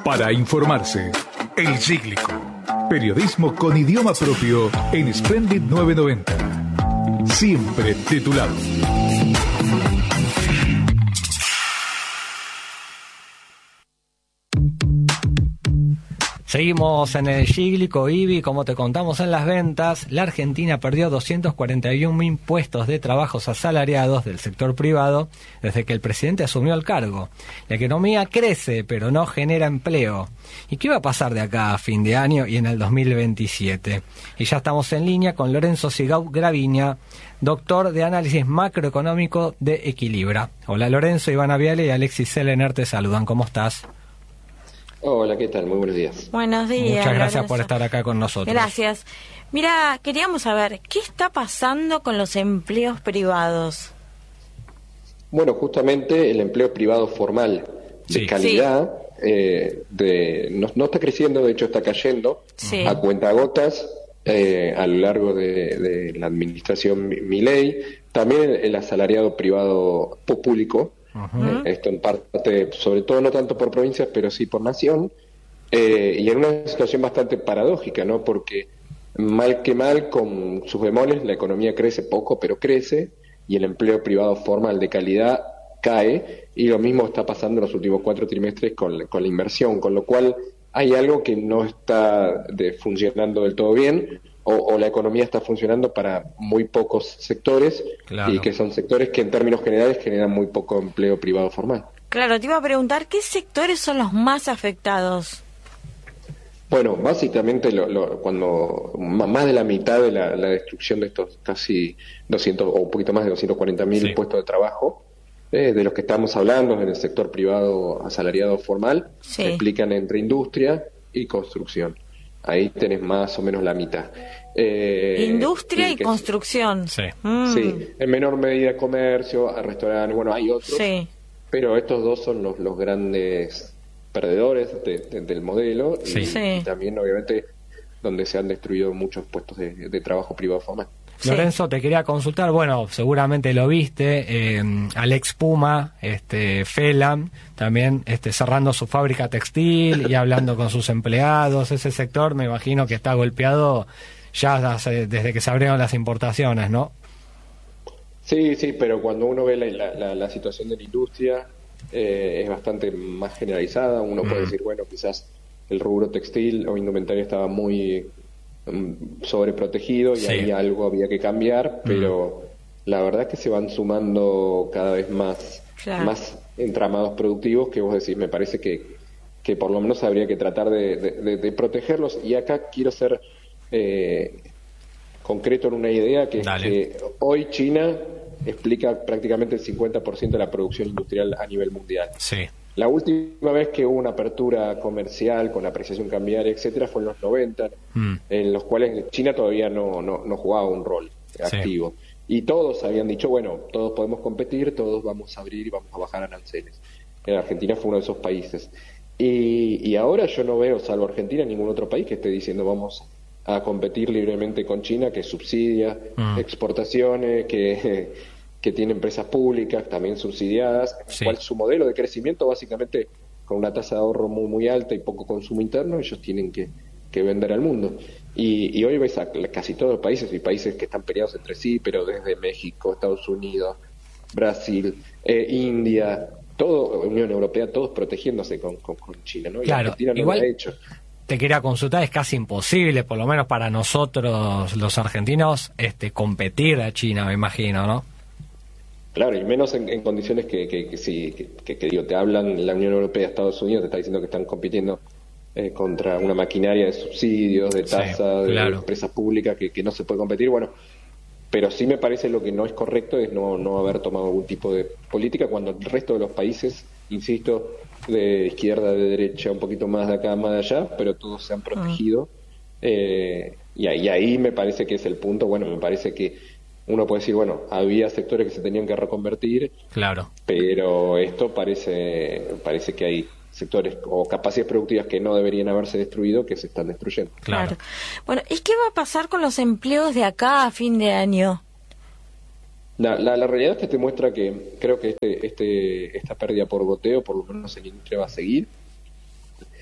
Para informarse, El Cíclico. Periodismo con idioma propio en Splendid 990. Siempre titulado. Seguimos en el Cíclico, Ibi. Como te contamos en las ventas, la Argentina perdió 241.000 puestos de trabajos asalariados del sector privado desde que el presidente asumió el cargo. La economía crece, pero no genera empleo. ¿Y qué va a pasar de acá a fin de año y en el 2027? Y ya estamos en línea con Lorenzo Sigau Graviña, doctor de análisis macroeconómico de Equilibra. Hola Lorenzo, Ivana Viale y Alexis Selener te saludan. ¿Cómo estás? Hola, ¿qué tal? Muy buenos días. Buenos días. Muchas gracias Lorenzo por estar acá con nosotros. Gracias. Mira, queríamos saber, ¿qué está pasando con los empleos privados? Bueno, justamente el empleo privado formal de calidad no está creciendo, de hecho está cayendo a cuentagotas a lo largo de la administración Milei. También el asalariado privado público. Esto en parte, sobre todo no tanto por provincias, pero sí por nación, y en una situación bastante paradójica, ¿no? Porque mal que mal, con sus bemoles, la economía crece poco, pero crece, y el empleo privado formal de calidad cae, y lo mismo está pasando en los últimos 4 trimestres con la inversión, con lo cual hay algo que no está funcionando del todo bien, o la economía está funcionando para muy pocos sectores, y que son sectores que en términos generales generan muy poco empleo privado formal. Claro, te iba a preguntar, ¿qué sectores son los más afectados? Bueno, básicamente cuando más de la mitad de la destrucción de estos casi 200 o un poquito más de 240.000 puestos de trabajo, de los que estamos hablando en el sector privado asalariado formal, se explican entre industria y construcción. Ahí tenés más o menos la mitad. Industria y construcción. Sí, en menor medida comercio, restaurantes, bueno, hay otros, pero estos dos son los grandes perdedores del modelo y también, obviamente, donde se han destruido muchos puestos de trabajo privado formal. Lorenzo, te quería consultar, bueno, seguramente lo viste, Alex Puma, Felam, también cerrando su fábrica textil y hablando con sus empleados. Ese sector me imagino que está golpeado ya desde que se abrieron las importaciones, ¿no? Sí, pero cuando uno ve la situación de la industria es bastante más generalizada. Uno puede decir, bueno, quizás el rubro textil o indumentaria estaba muy sobreprotegido y ahí algo había que cambiar, pero la verdad es que se van sumando cada vez más entramados productivos que vos decís, me parece que por lo menos habría que tratar de protegerlos. Y acá quiero ser concreto en una idea que es que hoy China explica prácticamente el 50% de la producción industrial a nivel mundial. La última vez que hubo una apertura comercial con apreciación cambiaria, etcétera, fue en los 90, en los cuales China todavía no jugaba un rol activo. Y todos habían dicho, bueno, todos podemos competir, todos vamos a abrir y vamos a bajar aranceles. En Argentina fue uno de esos países. Y ahora yo no veo, salvo Argentina, ningún otro país que esté diciendo vamos a competir libremente con China, que subsidia exportaciones, que tiene empresas públicas también subsidiadas, en el cual su modelo de crecimiento básicamente con una tasa de ahorro muy muy alta y poco consumo interno, ellos tienen que vender al mundo. Y hoy ves a casi todos los países, y países que están peleados entre sí, pero desde México, Estados Unidos, Brasil, India, todo, Unión Europea, todos protegiéndose con China, ¿no? Y Argentina no lo ha hecho. Te quería consultar, es casi imposible, por lo menos para nosotros los argentinos, competir a China, me imagino, ¿no? Claro, y menos en condiciones que digo, te hablan la Unión Europea, Estados Unidos, te está diciendo que están compitiendo contra una maquinaria de subsidios, de tasa, de empresas públicas, que no se puede competir. Bueno, pero sí me parece lo que no es correcto es no haber tomado algún tipo de política cuando el resto de los países, insisto, de izquierda, de derecha, un poquito más de acá, más de allá, pero todos se han protegido. Y ahí me parece que es el punto. Bueno, me parece que uno puede decir, bueno, había sectores que se tenían que reconvertir, pero esto parece que hay sectores o capacidades productivas que no deberían haberse destruido, que se están destruyendo. Claro. Bueno, ¿y qué va a pasar con los empleos de acá a fin de año? La realidad es que te muestra que creo que esta pérdida por goteo, por lo menos en la industria, va a seguir.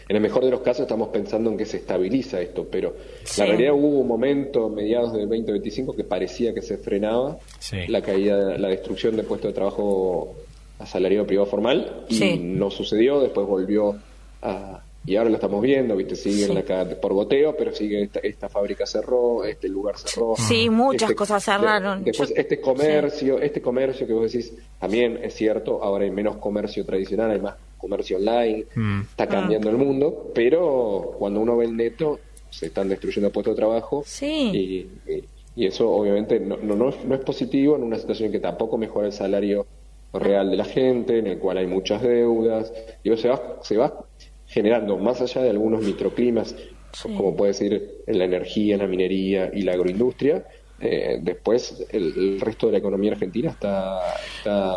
En el mejor de los casos estamos pensando en que se estabiliza esto, pero la realidad hubo un momento, mediados del 2025, que parecía que se frenaba la caída, la destrucción de puestos de trabajo asalariado privado formal, y no sucedió, después volvió y ahora lo estamos viendo, ¿viste? Siguen acá por goteo, pero sigue esta fábrica cerró, este lugar cerró. Sí, muchas cosas cerraron. Después este comercio que vos decís, también es cierto, ahora hay menos comercio tradicional, hay más comercio online, está cambiando el mundo, pero cuando uno ve el neto, se están destruyendo puestos de trabajo, y eso obviamente no es positivo en una situación en que tampoco mejora el salario real de la gente, en el cual hay muchas deudas, y se va generando, más allá de algunos microclimas, como puede ser en la energía, en la minería y la agroindustria, después el resto de la economía argentina está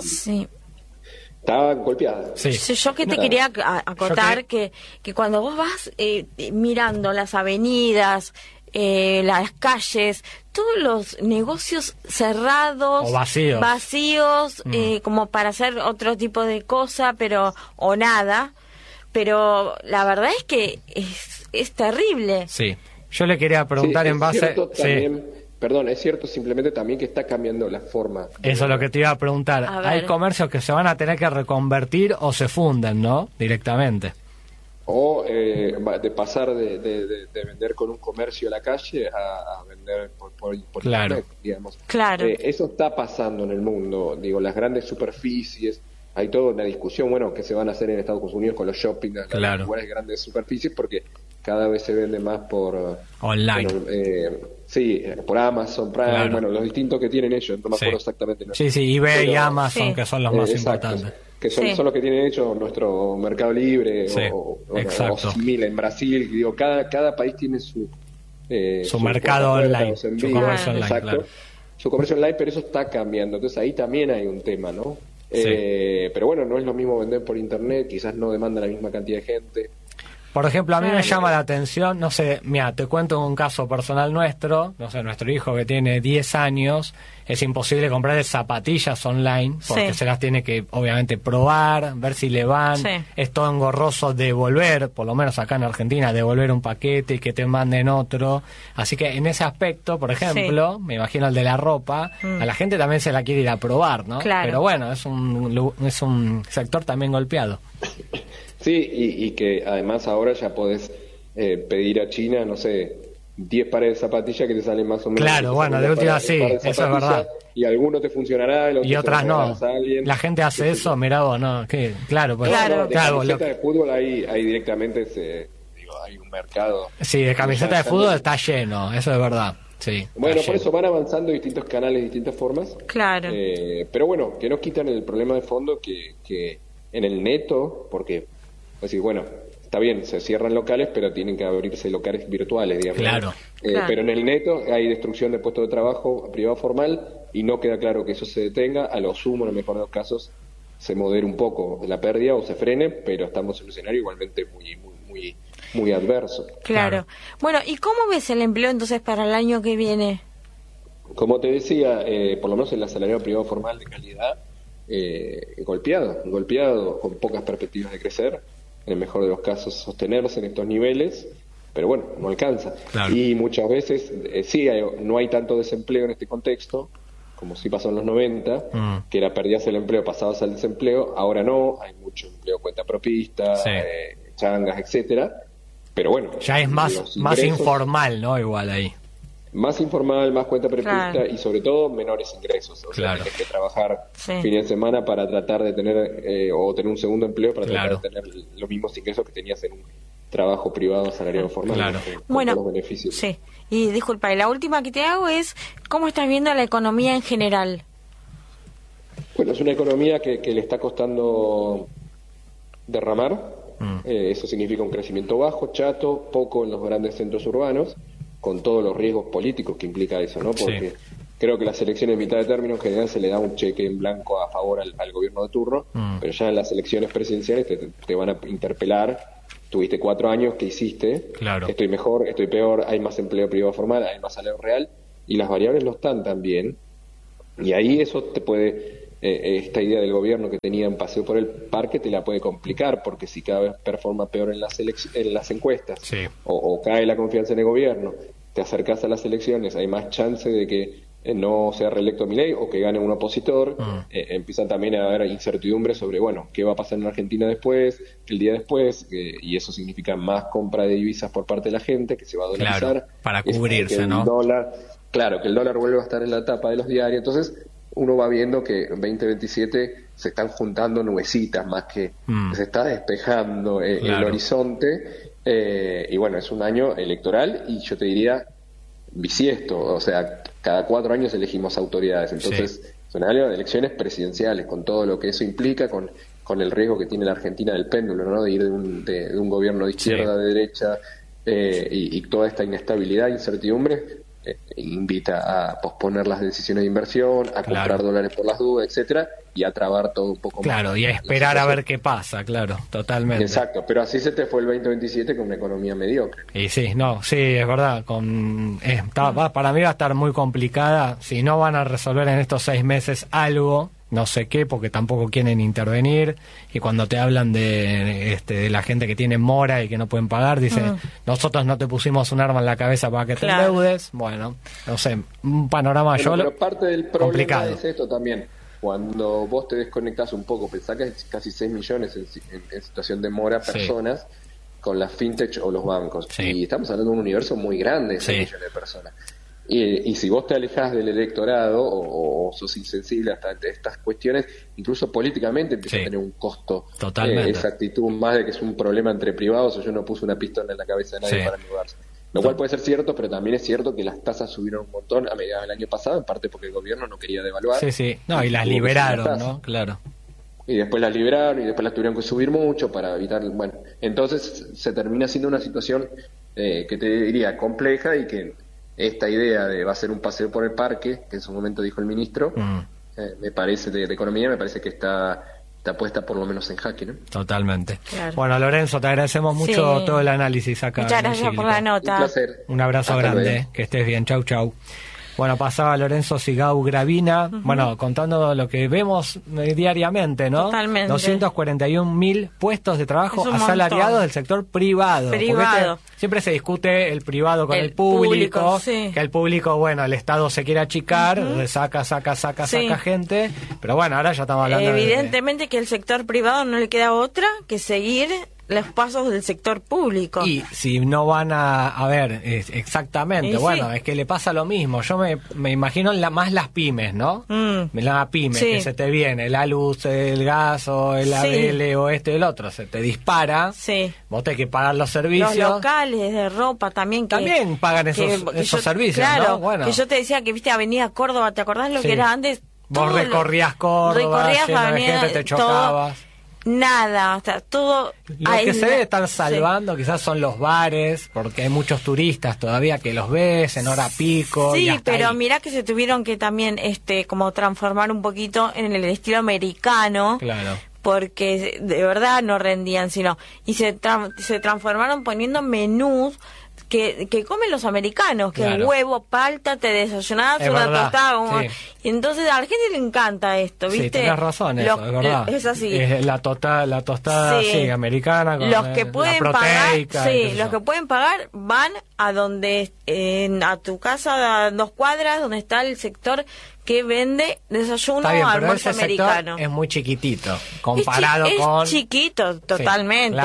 golpeada. Yo que te quería acotar que cuando vos vas mirando las avenidas, las calles, todos los negocios cerrados o vacíos, como para hacer otro tipo de cosa, o nada. Pero la verdad es que es terrible. Sí, yo le quería preguntar en base... Perdón, es cierto simplemente también que está cambiando la forma. Eso es lo que te iba a preguntar. Hay comercios que se van a tener que reconvertir o se funden, ¿no? Directamente. O de pasar de vender con un comercio a la calle a vender por internet, digamos. Claro. Eso está pasando en el mundo. Digo, las grandes superficies... Hay toda una discusión, que se van a hacer en Estados Unidos con los shopping, los lugares de grandes superficies, porque cada vez se vende más por... online. Por Amazon, Prime, los distintos que tienen ellos, no me acuerdo exactamente. ¿No? Sí, eBay y Amazon, que son los más importantes. Que son los que tienen hecho nuestro Mercado Libre, o similar en Brasil. Digo, cada país tiene su mercado online, su comercio online, exacto, su comercio online, pero eso está cambiando. Entonces ahí también hay un tema, ¿no? Pero bueno, no es lo mismo vender por internet, quizás no demanda la misma cantidad de gente. Por ejemplo, a mí me llama la atención, no sé, mira, te cuento un caso personal nuestro, no sé, nuestro hijo que tiene 10 años, es imposible comprarle zapatillas online, porque se las tiene que, obviamente, probar, ver si le van, es todo engorroso devolver, por lo menos acá en Argentina, devolver un paquete y que te manden otro, así que en ese aspecto, por ejemplo, me imagino el de la ropa, a la gente también se la quiere ir a probar, ¿no? Claro. Pero bueno, es un sector también golpeado. Sí, y que además ahora ya podés pedir a China, no sé, 10 pares de zapatillas que te salen más o menos. Claro, bueno, de última sí, eso es verdad. Y alguno te funcionará, y otras no. La gente hace eso, mirá vos, ¿no? ¿Qué? Claro, pues. Claro, de camiseta de fútbol hay directamente, hay un mercado. Sí, de camiseta de fútbol está lleno, eso es verdad. Sí, bueno, por eso van avanzando distintos canales, distintas formas. Claro. Pero bueno, que no quitan el problema de fondo que en el neto, porque... Es decir, bueno, está bien, se cierran locales, pero tienen que abrirse locales virtuales, digamos. Claro. Pero en el neto hay destrucción de puestos de trabajo privado formal y no queda claro que eso se detenga. A lo sumo, en el mejor de los casos, se modere un poco la pérdida o se frene, pero estamos en un escenario igualmente muy adverso. Claro. Bueno, ¿y cómo ves el empleo entonces para el año que viene? Como te decía, por lo menos el asalariado privado formal de calidad, golpeado, con pocas perspectivas de crecer. En el mejor de los casos sostenerse en estos niveles, pero bueno, no alcanza. Claro. Y muchas veces, no hay tanto desempleo en este contexto, como sí pasó en los 90, que era perdías el empleo, pasabas al desempleo, ahora no, hay mucho empleo cuentapropista, changas, etcétera, pero bueno. Ya es más informal, ¿no? Igual ahí. Más informal, más cuentapropista y sobre todo menores ingresos. O sea, tienes que trabajar fines de semana para tratar de tener, o tener un segundo empleo para tratar de tener los mismos ingresos que tenías en un trabajo privado asalariado formal. Bueno, con los beneficios. Sí. Y disculpa, la última que te hago es, ¿cómo estás viendo la economía en general? Bueno, es una economía que le está costando derramar. Eso significa un crecimiento bajo, chato, poco en los grandes centros urbanos, con todos los riesgos políticos que implica eso, ¿no? Porque creo que las elecciones de mitad de término en general se le da un cheque en blanco a favor al gobierno de turno, pero ya en las elecciones presidenciales te van a interpelar. Tuviste 4 años, ¿qué hiciste? Claro. Estoy mejor, estoy peor, hay más empleo privado formal, hay más salario real, y las variables no están tan bien. Y ahí eso te puede esta idea del gobierno que tenía en paseo por el parque te la puede complicar, porque si cada vez performa peor en las encuestas, o cae la confianza en el gobierno, te acercás a las elecciones, hay más chance de que no sea reelecto Milei o que gane un opositor. Empiezan también a haber incertidumbre sobre, bueno, qué va a pasar en Argentina después, el día después, y eso significa más compra de divisas por parte de la gente, que se va a dolarizar. Claro, para cubrirse, ¿no? Que el dólar vuelve a estar en la tapa de los diarios. Entonces, uno va viendo que en 2027 se están juntando nubecitas más que se está despejando el horizonte. Y bueno, es un año electoral y yo te diría bisiesto, o sea, cada 4 años elegimos autoridades, entonces es un año de elecciones presidenciales, con todo lo que eso implica, con el riesgo que tiene la Argentina del péndulo, ¿no? De ir de un gobierno de izquierda, de derecha, y toda esta inestabilidad, incertidumbre, invita a posponer las decisiones de inversión, a comprar dólares por las dudas, etcétera, y a trabar todo un poco más. Claro, y a esperar a ver qué pasa, claro, totalmente. Exacto, pero así se te fue el 2027 con una economía mediocre. Y sí, es verdad, para mí va a estar muy complicada, si no van a resolver en estos 6 meses algo, no sé qué, porque tampoco quieren intervenir, y cuando te hablan de la gente que tiene mora y que no pueden pagar, dicen, nosotros no te pusimos un arma en la cabeza para que te endeudes. Bueno, no sé, un panorama pero parte del problema complicado. Es esto también. Cuando vos te desconectás un poco, pensá que hay casi 6 millones en situación de mora personas con las fintech o los bancos. Y estamos hablando de un universo muy grande de 6 millones de personas. Y si vos te alejás del electorado o sos insensible hasta estas cuestiones, incluso políticamente empieza a tener un costo. Totalmente. Esa actitud más de que es un problema entre privados, o yo no puse una pistola en la cabeza de nadie para mudarse. Lo cual puede ser cierto, pero también es cierto que las tasas subieron un montón a mediados del año pasado, en parte porque el gobierno no quería devaluar. No, y las liberaron, ¿no? Claro. Y después las liberaron y después las tuvieron que subir mucho para evitar... Bueno, entonces se termina siendo una situación que te diría compleja, y que esta idea de va a ser un paseo por el parque, que en su momento dijo el ministro, me parece, de Economía, me parece que está puesta por lo menos en jaque, ¿no? Totalmente. Claro. Bueno, Lorenzo, te agradecemos mucho todo el análisis acá. Muchas gracias por la nota. Un placer. Un abrazo grande, que estés bien. Chau, chau. Bueno, pasaba Lorenzo Sigau Gravina, bueno, contando lo que vemos diariamente, ¿no? Totalmente. 241.000 puestos de trabajo asalariados del sector privado. Privado. Siempre se discute el privado con el público, que el público, bueno, el Estado se quiere achicar, saca gente, pero bueno, ahora ya estamos hablando evidentemente que el sector privado no le queda otra que seguir los pasos del sector público. Y si no van a ver, exactamente, bueno, es que le pasa lo mismo. Yo me imagino más las pymes, ¿no? La pyme que se te viene, la luz, el gas o el ABL o el otro, se te dispara. Vos tenés que pagar los servicios. Los locales de ropa también pagan esos servicios, claro, ¿no? Bueno. Que yo te decía que viste Avenida Córdoba, ¿te acordás lo que era antes? Vos recorrías Córdoba, lleno de gente, te chocabas. Nada, o sea, todo... Lo que se debe estar salvando quizás son los bares, porque hay muchos turistas todavía que los ves en hora pico. Sí, pero mirá que se tuvieron que también como transformar un poquito en el estilo americano. Claro. Porque de verdad no rendían, y se transformaron poniendo menús que comen los americanos, que huevo, palta, te desayunás una tostada, y entonces a la gente le encanta esto, ¿viste? Sí, tenés razón, es verdad. Es así. Es la tostada americana con los que pueden la proteica, pagar, los que pueden pagar van a donde a tu casa a 2 cuadras donde está el sector que vende desayuno o almuerzo americano. Es muy chiquitito comparado con... Es chiquito, totalmente,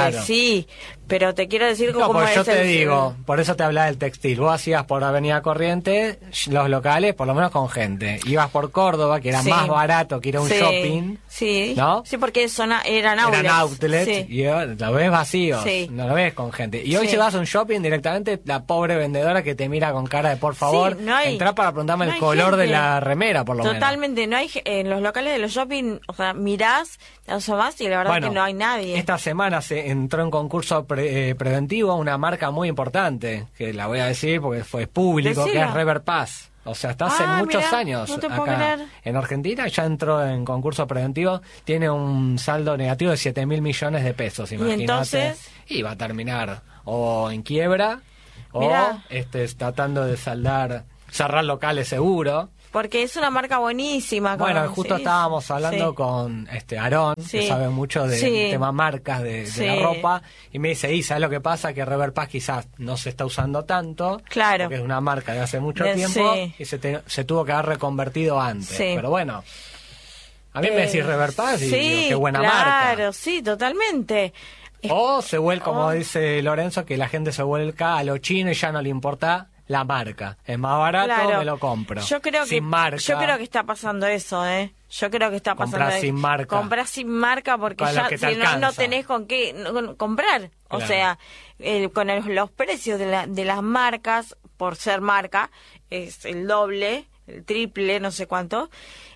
pero te quiero decir cómo pues es yo te digo, por eso te hablaba del textil. Vos hacías por Avenida Corrientes los locales, por lo menos con gente. Ibas por Córdoba, que era más barato que ir a un shopping. ¿No? Sí, porque eran outlets. Y lo ves vacío, no lo ves con gente. Y hoy si vas a un shopping directamente, la pobre vendedora que te mira con cara de por favor, entrá para preguntarme el color de la remera, por lo menos. Totalmente, no hay en los locales de los shopping, o sea, mirás, asomás y la verdad que no hay nadie. Esta semana se entró en concurso preventivo una marca muy importante, que la voy a decir porque fue público, que es Rever Pass. O sea, está hace muchos años acá en Argentina, ya entró en concurso preventivo, tiene un saldo negativo de 7.000 millones de pesos, imagínate. ¿Y entonces? Y va a terminar o en quiebra o tratando de cerrar locales seguro. porque es una marca buenísima. Bueno, justo estábamos hablando con Aarón, que sabe mucho de temas marcas de la ropa, y me dice, ¿sabes lo que pasa? Que Rever Paz quizás no se está usando tanto, porque es una marca de hace mucho tiempo, y se tuvo que haber reconvertido antes. Pero bueno, a mí me decís Rever Paz y digo, qué buena marca. Claro, sí, totalmente. O se vuelve, como dice Lorenzo, que la gente se vuelca a lo chino y ya no le importa la marca. Es más barato, me lo compro. Yo creo que está pasando eso, Yo creo que está pasando comprar sin marca. Comprar sin marca porque ya si no tenés con qué comprar. Claro. O sea, con los precios de las marcas, por ser marca, es el doble, el triple, no sé cuánto.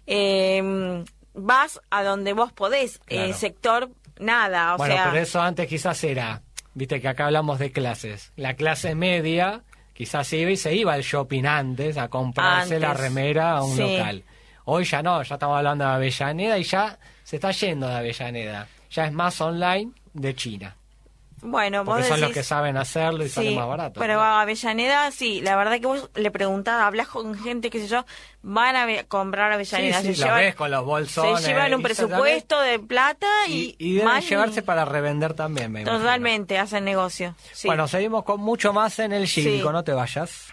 Vas a donde vos podés. Claro. Sector, nada. Bueno, pero eso antes quizás era, viste que acá hablamos de clases. La clase media quizás se iba al shopping antes a comprarse la remera a un local. Hoy ya no, ya estamos hablando de Avellaneda y ya se está yendo de Avellaneda. Ya es más online de China. Bueno, porque son los que saben hacerlo y sale más barato. Pero a Avellaneda, la verdad que vos le preguntás, hablas con gente, qué sé yo, van a comprar Avellaneda. Sí, lo ves con los bolsones. Se llevan un presupuesto de plata y deben llevarse para revender también, me imagino. Totalmente, hacen negocio. Sí. Bueno, seguimos con mucho más en el Cívico, no te vayas.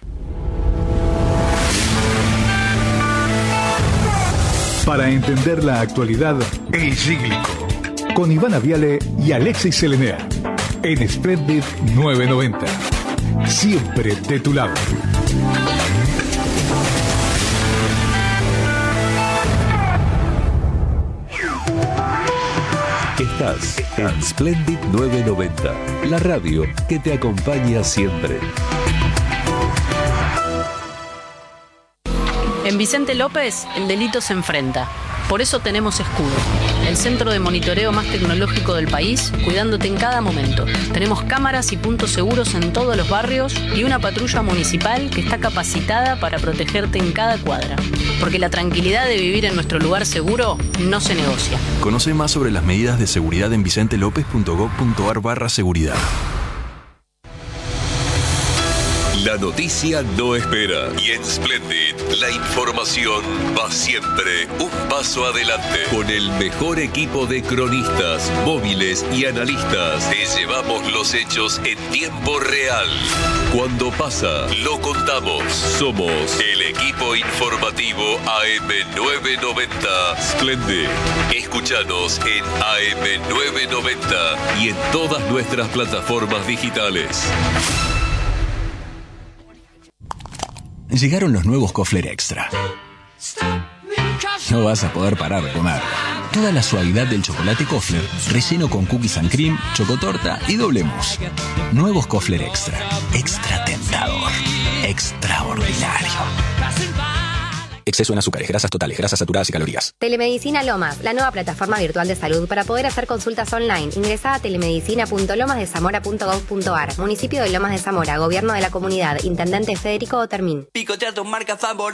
Para entender la actualidad, El Cívico, con Ivana Viale y Alexis Selenea. En Splendid 990. Siempre de tu lado. Estás en Splendid 990, la radio que te acompaña siempre. En Vicente López, el delito se enfrenta. Por eso tenemos Escudo, el centro de monitoreo más tecnológico del país, cuidándote en cada momento. Tenemos cámaras y puntos seguros en todos los barrios y una patrulla municipal que está capacitada para protegerte en cada cuadra. Porque la tranquilidad de vivir en nuestro lugar seguro no se negocia. Conoce más sobre las medidas de seguridad en vicentelopez.gov.ar/seguridad. La noticia no espera y en Splendid la información va siempre un paso adelante. Con el mejor equipo de cronistas, móviles y analistas te llevamos los hechos en tiempo real. Cuando pasa, lo contamos. Somos el equipo informativo AM990 Splendid. Escúchanos en AM990 y en todas nuestras plataformas digitales. Llegaron los nuevos Kofler Extra. No vas a poder parar de comer. Toda la suavidad del chocolate Kofler, relleno con cookies and cream, chocotorta y doble mousse. Nuevos Kofler Extra. Extra tentador. Extraordinario. Exceso en azúcares, grasas totales, grasas saturadas y calorías. Telemedicina Lomas, la nueva plataforma virtual de salud para poder hacer consultas online. Ingresá a telemedicina.lomasdesamora.gov.ar. Municipio de Lomas de Zamora, Gobierno de la Comunidad, Intendente Federico Otermín. Picotea tu marca favorita.